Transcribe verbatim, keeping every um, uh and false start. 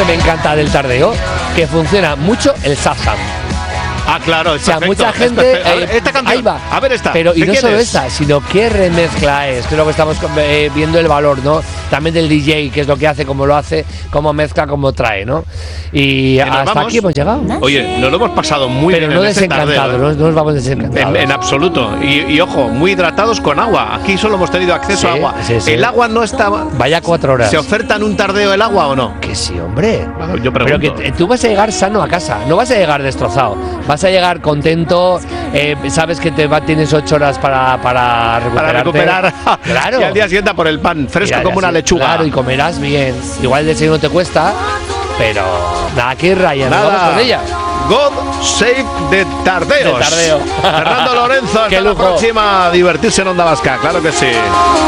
que me encanta del Tardeo? Que funciona mucho el Shazam. Ah, claro, o sea, perfecto, mucha gente a ver, esta canción, ahí va. A ver esta. Pero y no solo es? esta, sino qué remezcla es, que es lo que estamos eh, viendo el valor, ¿no? También del D J, que es lo que hace, cómo lo hace, cómo mezcla, cómo trae, ¿no? Y, y hasta vamos. aquí hemos llegado. Oye, nos lo hemos pasado muy Pero bien. no en este desencantados, tardeo, no, no nos vamos desencantados. En, en absoluto. Y, y ojo, muy hidratados con agua. Aquí solo hemos tenido acceso Sí, a agua. sí, sí. El agua no está. Vaya cuatro horas. ¿Se oferta en un tardeo el agua o no? Que sí, hombre. Bueno, yo Pero pregunto. que t- tú vas a llegar sano a casa, no vas a llegar destrozado. Vas a llegar contento, eh, sabes que te va, tienes ocho horas para, para Para recuperarte. recuperar. Claro. Y al día siguiente a por el pan, fresco Mira, como una así, lechuga. Claro, y comerás bien. Igual el desayuno te cuesta, pero nada, que Ryan, Nada. vamos con ella. God Save the Tardeos. De Tardeo. Fernando Lorenzo, hasta Qué la lujo. próxima. A divertirse en Onda Vasca, claro que sí.